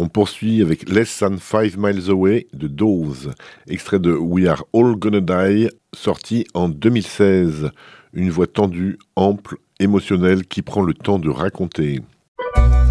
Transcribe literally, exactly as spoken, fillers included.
On poursuit avec Less Than Five Miles Away de Dawes, extrait de We Are All Gonna Die, sorti en deux mille seize. Une voix tendue, ample, émotionnelle qui prend le temps de raconter.